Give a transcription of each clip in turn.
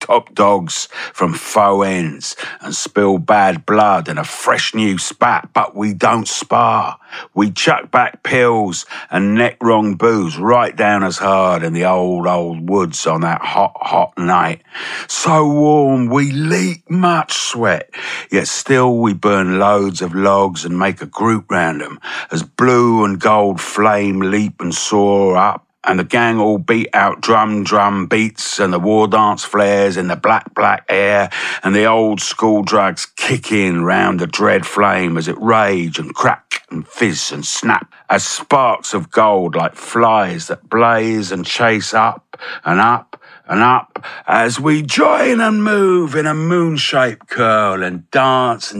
top dogs from faux ends and spill bad blood and a fresh new spat, but we don't spar. We chuck back pills and neck wrong booze right down as hard in the old woods on that hot night. So warm we leak much sweat, yet still we burn loads of logs and make a group round them as blue and gold flame leap and soar up. And the gang all beat out drum beats and the war dance flares in the black air, and the old school drugs kick in round the dread flame as it rage and crack and fizz and snap as sparks of gold like flies that blaze and chase up and up and up as we join and move in a moon-shaped curl and dance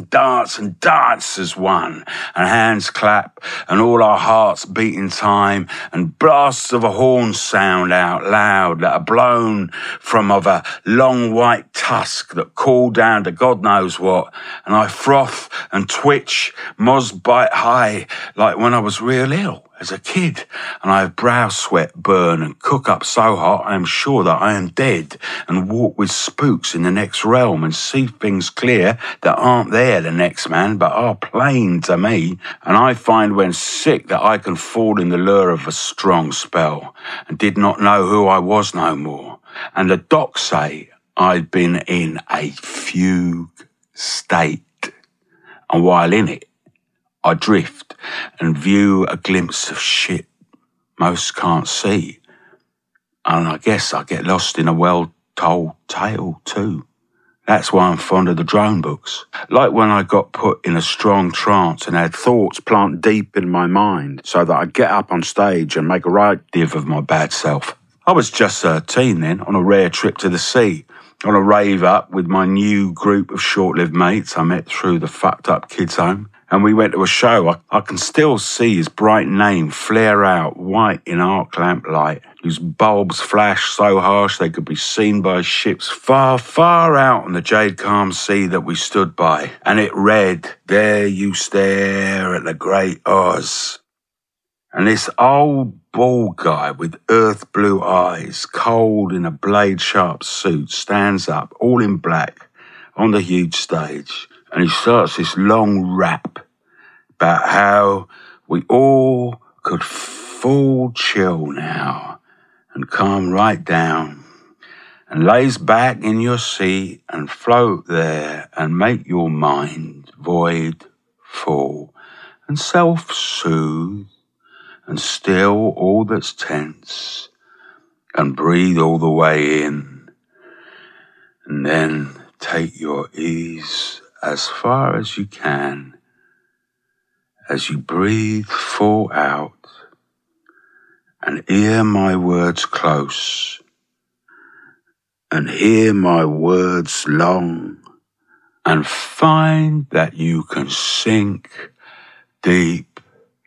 as one, and hands clap and all our hearts beat in time, and blasts of a horn sound out loud that are blown from of a long white tusk that call down to God knows what, and I froth and twitch, moz bite high like when I was real ill as a kid, and I have brow sweat burn and cook up so hot I am sure that I am dead, and walk with spooks in the next realm and see things clear that aren't there the next man but are plain to me, and I find when sick that I can fall in the lure of a strong spell and did not know who I was no more, and the docs say I'd been in a fugue state, and while in it I drift and view a glimpse of shit most can't see. And I guess I get lost in a well-told tale too. That's why I'm fond of the drone books. Like when I got put in a strong trance and had thoughts plant deep in my mind so that I'd get up on stage and make a right div of my bad self. I was just 13 then, on a rare trip to the sea, on a rave up with my new group of short-lived mates I met through the fucked up kids' home. And we went to a show. I can still see his bright name flare out white in arc lamp light, whose bulbs flashed so harsh they could be seen by ships far, far out on the jade calm sea that we stood by. And it read, "There you stare at the great Oz." And this old bald guy with earth blue eyes, cold in a blade-sharp suit, stands up, all in black, on the huge stage. And he starts this long rap about how we all could full chill now and calm right down, and lays back in your seat and float there and make your mind void, full, and self-soothe, and still all that's tense, and breathe all the way in, and then take your ease as far as you can as you breathe full out, and hear my words close, and hear my words long, and find that you can sink deep,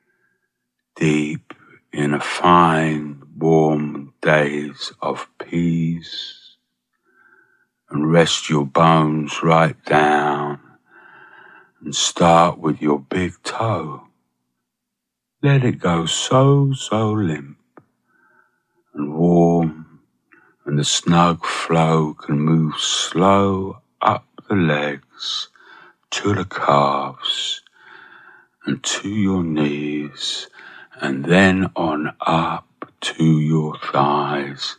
deep in a fine, warm daze of peace, and rest your bones right down, and start with your big toe. Let it go so limp and warm, and the snug flow can move slow up the legs to the calves and to your knees, and then on up to your thighs.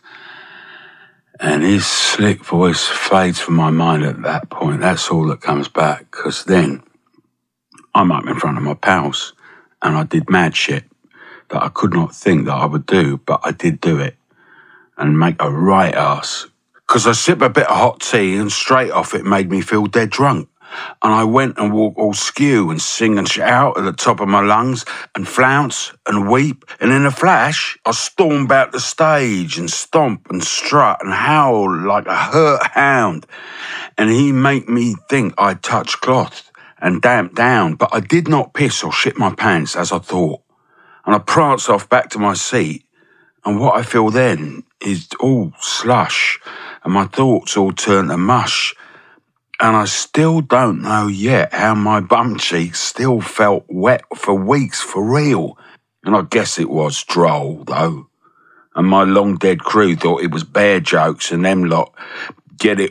And his slick voice fades from my mind at that point. That's all that comes back, because then I'm up in front of my pals, and I did mad shit that I could not think that I would do, but I did do it, and make a right ass. Because I sipped a bit of hot tea, and straight off it made me feel dead drunk. And I went and walked all skew and sing and shout at the top of my lungs and flounce and weep. And in a flash, I stormed out the stage and stomp and strut and howl like a hurt hound. And he made me think I'd touched cloth and damped down, but I did not piss or shit my pants as I thought. And I pranced off back to my seat, and what I feel then is all slush, and my thoughts all turn to mush. And I still don't know yet how my bum cheeks still felt wet for weeks for real. And I guess it was droll, though. And my long dead crew thought it was bear jokes, and them lot get it